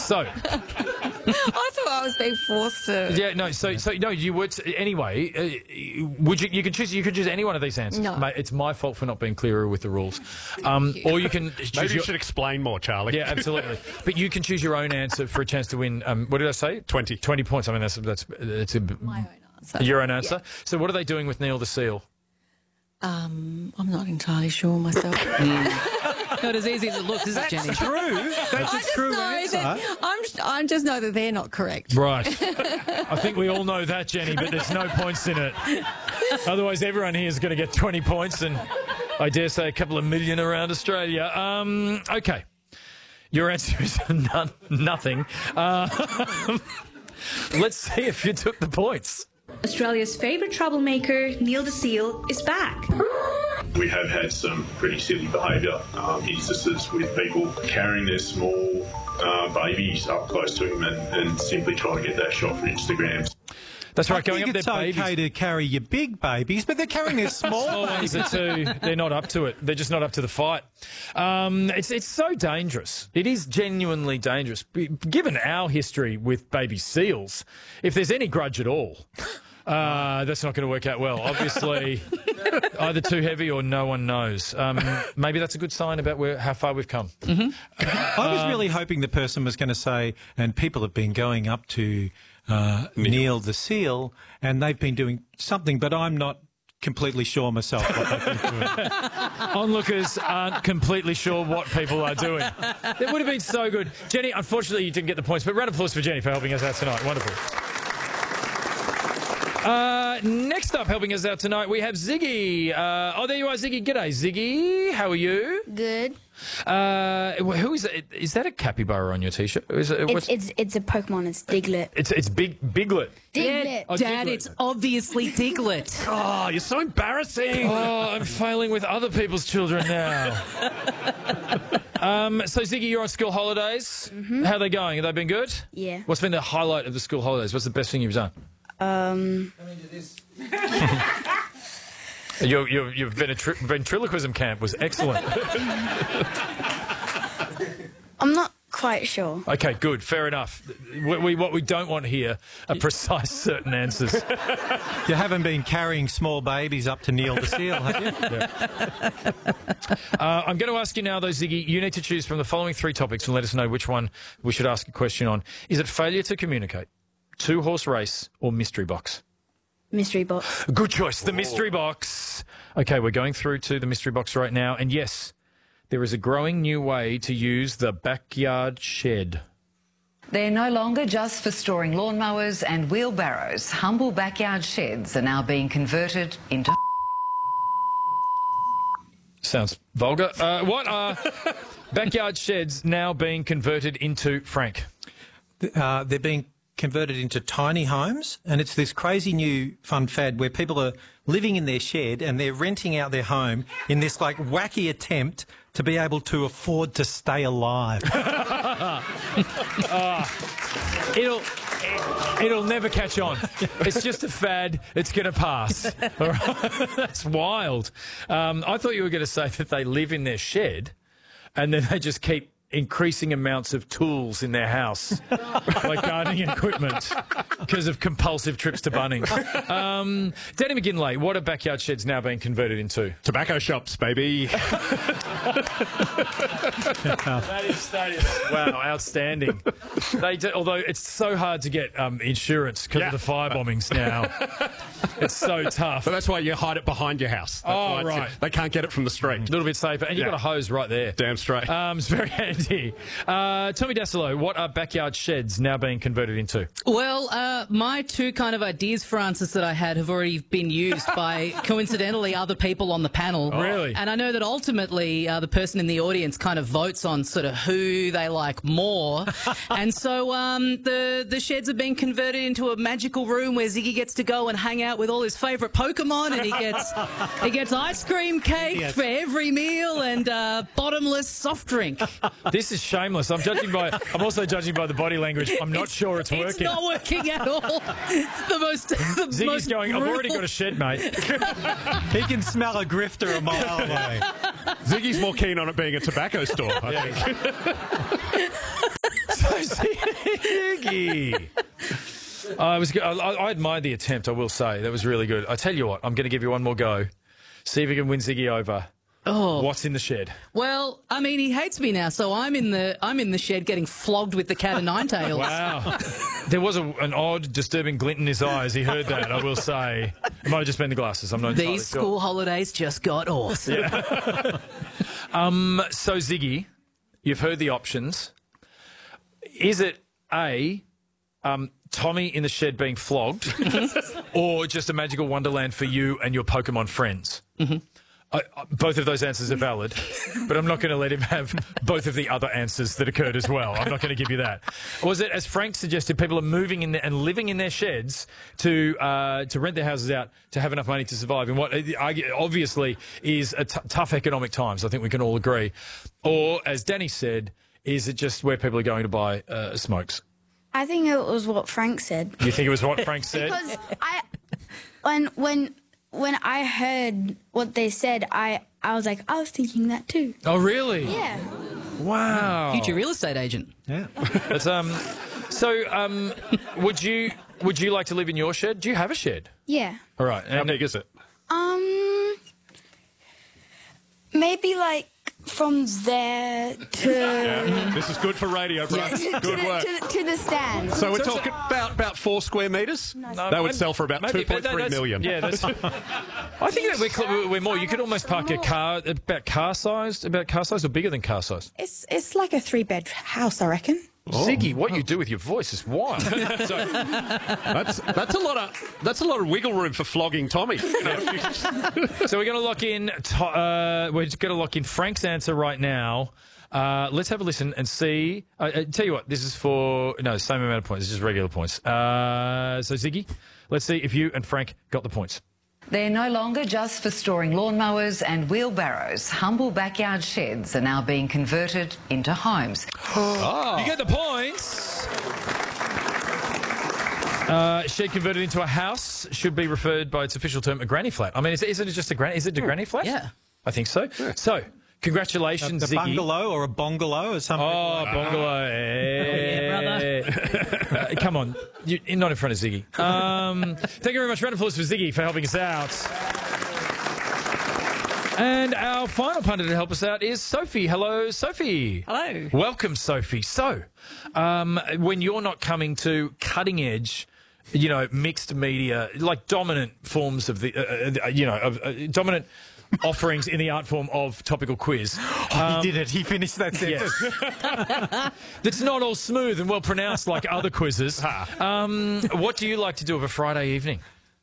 So, I thought I was being forced to. yeah, no. So no. You would anyway. Would you? You could choose. You could choose any one of these answers. No. Mate, it's my fault for not being clearer with the rules. Or you can choose Maybe you should explain more, Charlie. Yeah, absolutely. But you can choose your own answer for a chance to win. What did I say? 20. 20 points. I mean, that's My own answer. your own answer. So what are they doing with Neil the Seal? I'm not entirely sure myself. Not as easy as it looks, is it, Jenny? True. That's a true answer. I just know that they're not correct. Right. I think we all know that, Jenny, but there's no points in it. Otherwise, everyone here is going to get 20 points and I dare say a couple of million around Australia. Okay. Your answer is nothing. Let's see if you took the points. Australia's favourite troublemaker, Neil the Seal, is back. We have had some pretty silly behaviour instances with people carrying their small babies up close to him and simply trying to get that shot for Instagram. That's right, I going think up it's their babies. okay to carry your big babies, but they're carrying their small Ones are too, they're not up to it. They're just not up to the fight. It's so dangerous. It is genuinely dangerous. Given our history with baby seals, if there's any grudge at all, that's not going to work out well. Obviously, either too heavy or no one knows. Maybe that's a good sign about how far we've come. I was really hoping the person was going to say, and people have been going up to Neil the Seal, and they've been doing something, but I'm not completely sure myself what they've been doing. Onlookers aren't completely sure what people are doing. It would have been so good. Jenny, unfortunately, you didn't get the points, but round of applause for Jenny for helping us out tonight. Wonderful. Next up, helping us out tonight, we have Ziggy. There you are, Ziggy. G'day, Ziggy. How are you? Good. Who is it? Is that a capybara on your T-shirt? It's a Pokemon. It's Diglett. It's Biglet. Diglett. Oh, Dad, Diglett. it's obviously Diglett. Oh, you're so embarrassing. Oh, I'm failing with other people's children now. So, Ziggy, you're on school holidays. Mm-hmm. How are they going? Have they been good? Yeah. What's been the highlight of the school holidays? What's the best thing you've done? Your ventriloquism camp was excellent. I'm not quite sure. Okay, good, fair enough. What we don't want here are precise, certain answers. You haven't been carrying small babies up to Neil the Seal, have you? I'm going to ask you now, though, Ziggy, you need to choose from the following three topics and let us know which one we should ask a question on. Is it failure to communicate, two-horse race, or mystery box? Mystery box. Good choice, the mystery box. Okay, we're going through to the mystery box right now, and yes, there is a growing new way to use the backyard shed. They're no longer just for storing lawnmowers and wheelbarrows. Humble backyard sheds are now being converted into... Sounds vulgar. What are backyard sheds now being converted into, Frank? They're being converted into tiny homes, and it's this crazy new fun fad where people are living in their shed and they're renting out their home in this like wacky attempt to be able to afford to stay alive. It'll never catch on. It's just a fad. It's going to pass. All right? That's wild. I thought you were going to say that they live in their shed and then they just keep increasing amounts of tools in their house, like gardening equipment, because of compulsive trips to Bunnings. Danny McGinley, what are backyard sheds now being converted into? Tobacco shops, baby. That is wow, outstanding. They do, although it's so hard to get insurance because of the fire bombings now. It's so tough. But that's why you hide it behind your house. That's why right. They can't get it from the street. A little bit safer. And you've got a hose right there. Damn straight. It's very handy. Tommy Dasilo, what are backyard sheds now being converted into? Well, my two kind of ideas for answers that I had have already been used by, coincidentally, other people on the panel. Oh, really? And I know that ultimately the person in the audience kind of votes on sort of who they like more. And so the sheds are being converted into a magical room where Ziggy gets to go and hang out with all his favourite Pokemon, and he gets ice cream cake for every meal and bottomless soft drink. This is shameless. I'm also judging by the body language. I'm not sure it's working. It's not working at all. Ziggy's going, I've already got a shed, mate. He can smell a grifter a mile away. Ziggy's more keen on it being a tobacco store, I think. So, Ziggy. I admired the attempt, I will say. That was really good. I tell you what, I'm going to give you one more go. See if you can win Ziggy over. Oh. What's in the shed? Well, I mean, he hates me now, so I'm in the shed getting flogged with the cat of nine tails. Wow. There was an odd, disturbing glint in his eye as he heard that, I will say. It might have just been the glasses. I'm not entirely These sure. school holidays just got awesome. Yeah. So, Ziggy, you've heard the options. Is it A, Tommy in the shed being flogged, or just a magical wonderland for you and your Pokemon friends? Mm-hmm. Both of those answers are valid, but I'm not going to let him have both of the other answers that occurred as well. I'm not going to give you that. Or was it, as Frank suggested, people are moving in there and living in their sheds to rent their houses out to have enough money to survive in what obviously is a tough economic times, I think we can all agree. Or, as Danny said, is it just where people are going to buy smokes? I think it was what Frank said. You think it was what Frank said? Because when I heard what they said, I was like, I was thinking that too. Oh, really? Yeah. Wow. Future real estate agent. Yeah. That's, so, would you like to live in your shed? Do you have a shed? Yeah. All right. How big is it? Maybe like from there to This is good for radio, bro. Good work. to the stand. So we're talking about 4 square metres? That would sell for about 2.3 million. Yeah, that's. I think that we're more. You could almost park a car about car sized or bigger than car sized. It's like a 3-bed house, I reckon. Ziggy, what you do with your voice is wild. So, that's a lot of wiggle room for flogging Tommy. So we're going to lock in. We're just going to lock in Frank's answer right now. Let's have a listen and see. Tell you what, this is for same amount of points. It's just regular points. So Ziggy, let's see if you and Frank got the points. They're no longer just for storing lawnmowers and wheelbarrows. Humble backyard sheds are now being converted into homes. Oh. You get the points. Shed converted into a house should be referred by its official term a granny flat. I mean, is it just a granny? Is it a granny flat? Yeah. I think so. Yeah. So, congratulations, a Ziggy. bungalow or a bungalow or something. Oh, bungalow. Yeah, brother. Come on. You're not in front of Ziggy. Thank you very much. Round of applause for Ziggy for helping us out. And our final punter to help us out is Sophie. Hello, Sophie. Hello. Welcome, Sophie. So, when you're not coming to cutting edge, mixed media, like dominant forms of dominant offerings in the art form of topical quiz. He did it. He finished that sentence. Yes. That's not all smooth and well pronounced like other quizzes. What do you like to do of a Friday evening?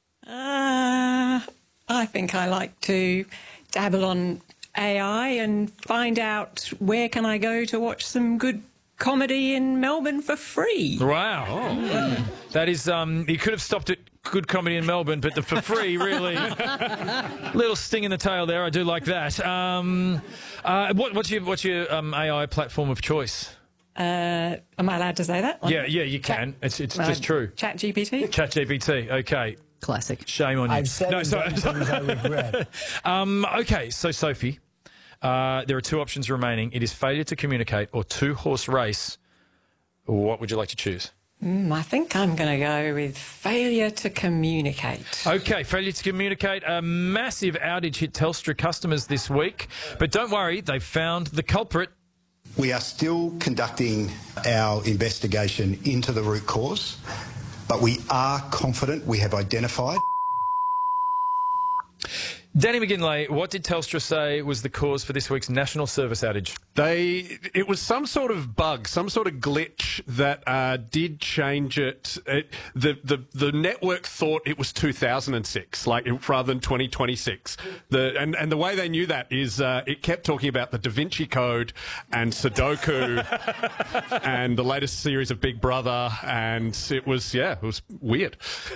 I think I like to dabble on AI and find out where can I go to watch some good comedy in Melbourne for free. Wow. Oh. That is, you could have stopped at good comedy in Melbourne, but the for free, really. Little sting in the tail there. I do like that. What's your AI platform of choice? Am I allowed to say that? Yeah, you can. It's just true. ChatGPT? ChatGPT, okay. Classic. Shame on you. I've said things I regret. Okay, so Sophie, there are 2 options remaining. It is failure to communicate or 2-horse race. What would you like to choose? I think I'm going to go with failure to communicate. Okay, failure to communicate. A massive outage hit Telstra customers this week. But don't worry, they've found the culprit. We are still conducting our investigation into the root cause, but we are confident we have identified. Danny McGinlay, what did Telstra say was the cause for this week's national service outage? It was some sort of bug, some sort of glitch that did change it. The network thought it was 2006, rather than 2026. And the way they knew that is it kept talking about the Da Vinci Code and Sudoku and the latest series of Big Brother, and it was weird.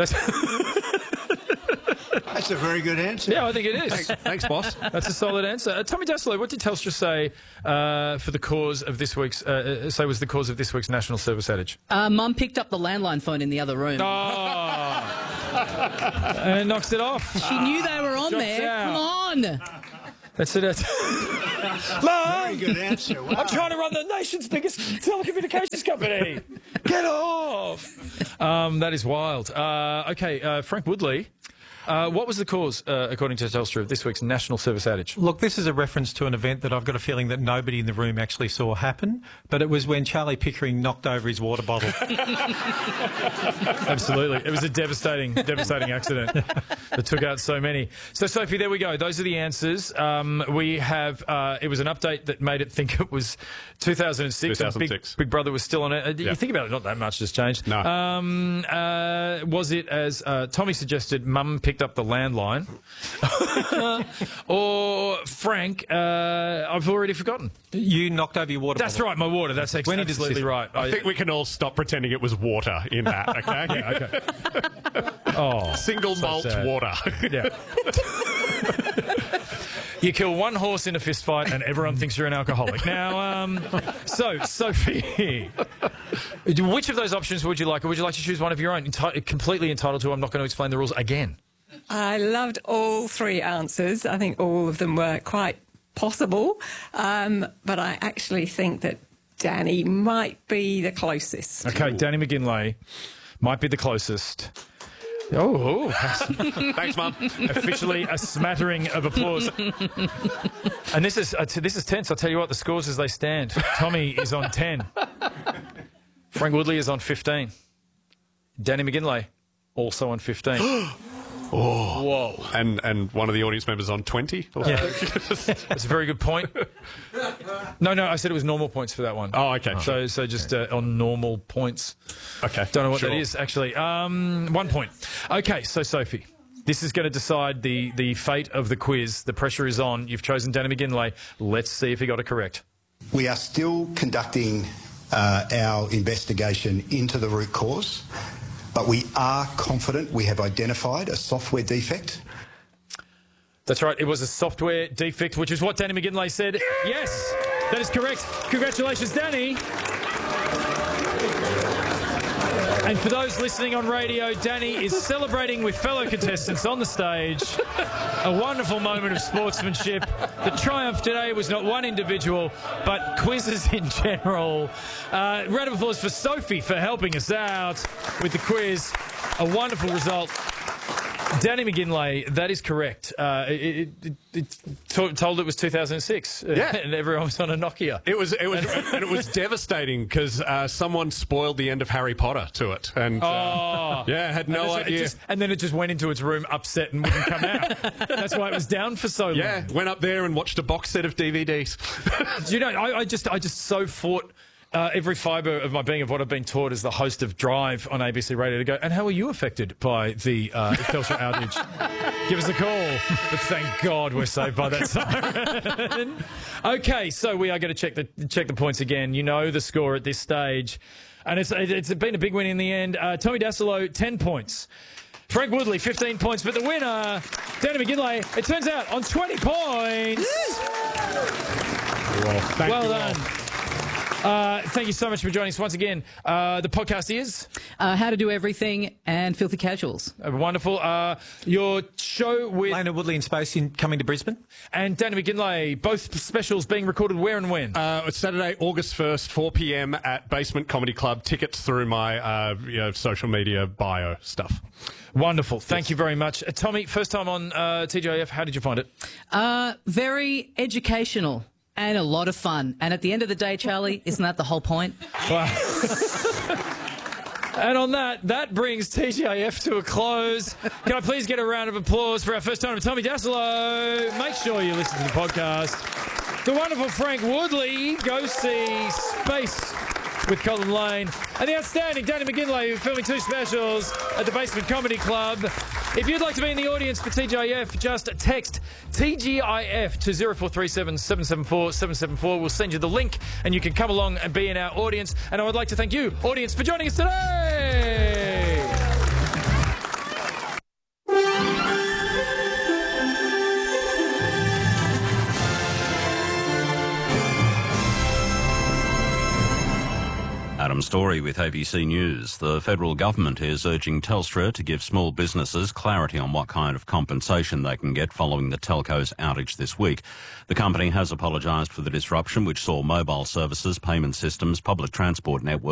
That's a very good answer. Yeah, I think it is. Thanks, boss. That's a solid answer. Tommy Daslow, what did Telstra say for the cause of this week's was the cause of this week's national service outage? Mum picked up the landline phone in the other room. And knocks it off. She knew they were on Drops there. out. Come on. That's it. Mum! on! Very good answer. Wow. I'm trying to run the nation's biggest telecommunications company. Get off! That is wild. Okay, Frank Woodley. What was the cause, according to Telstra, of this week's national service outage? Look, this is a reference to an event that I've got a feeling that nobody in the room actually saw happen, but it was when Charlie Pickering knocked over his water bottle. Absolutely. It was a devastating accident that took out so many. So, Sophie, there we go. Those are the answers. We have, it was an update that made it think it was 2006. 2006. Big Brother was still on it. You think about it, not that much has changed. No. Was it, as Tommy suggested, Mum picked up the landline? Or Frank, I've already forgotten. You knocked over your water bottle. That's right, my water. That's absolutely right. I think we can all stop pretending it was water in that, okay? Yeah, okay. Oh, single malt sad. water. Yeah. You kill one horse in a fist fight and everyone thinks you're an alcoholic. Now, so, Sophie, which of those options would you like? Or would you like to choose one of your own? Completely entitled to. I'm not going to explain the rules again. I loved all three answers. I think all of them were quite possible. But I actually think that Danny might be the closest. Okay, Danny McGinlay might be the closest. Oh, thanks, Mum. Officially a smattering of applause. And this is tense. I'll tell you what, the scores as they stand. Tommy is on 10. Frank Woodley is on 15. Danny McGinlay also on 15. Oh, whoa! And one of the audience members on 20. Yeah, that's a very good point. No, I said it was normal points for that one. Oh, okay. So just on normal points. Okay. Don't know what sure. that is actually. 1 point. Okay, so Sophie, this is going to decide the fate of the quiz. The pressure is on. You've chosen Danny McGinlay. Let's see if he got it correct. We are still conducting our investigation into the root cause, but we are confident we have identified a software defect. That's right. It was a software defect, which is what Danny McGinlay said. Yes, that is correct. Congratulations, Danny. And for those listening on radio, Danny is celebrating with fellow contestants on the stage. A wonderful moment of sportsmanship. The triumph today was not one individual, but quizzes in general. Round of applause for Sophie for helping us out with the quiz. A wonderful result. Danny McGinlay, that is correct. Told it was 2006. Yeah. And everyone was on a Nokia. It was devastating because someone spoiled the end of Harry Potter to it, and had no idea. And then it just went into its room upset and wouldn't come out. That's why it was down for so long. Yeah, went up there and watched a box set of DVDs. Do you know, I just so fought every fibre of my being of what I've been taught as the host of Drive on ABC Radio to go, and how were you affected by the Telstra outage? Give us a call. But thank God we're saved by that siren. Okay, so we are going to check the points again. You know the score at this stage. And it's been a big win in the end. Tommy Dassolo, 10 points. Frank Woodley, 15 points. But the winner, Danny McGinlay, it turns out, on 20 points. Well done. Thank you so much for joining us once again. The podcast is How to Do Everything and Filthy Casuals. Wonderful. Your show with Lana Woodley in Space coming to Brisbane. And Danny McGinlay, both specials being recorded where and when? It's Saturday, August 1st, 4 p.m. at Basement Comedy Club. Tickets through my social media bio stuff. Wonderful. Thank you very much. Tommy, first time on TGIF. How did you find it? Very educational. And a lot of fun. And at the end of the day, Charlie, isn't that the whole point? Wow. And on that brings TGIF to a close. Can I please get a round of applause for our first time, Tommy Dassolo? Make sure you listen to the podcast. The wonderful Frank Woodley. Go see Space with Colin Lane. And the outstanding Danny McGinlay, who's filming 2 specials at the Basement Comedy Club. If you'd like to be in the audience for TGIF, just text TGIF to 0437 774 774. We'll send you the link and you can come along and be in our audience. And I would like to thank you, audience, for joining us today. Adam Story with ABC News. The federal government is urging Telstra to give small businesses clarity on what kind of compensation they can get following the telco's outage this week. The company has apologised for the disruption, which saw mobile services, payment systems, public transport networks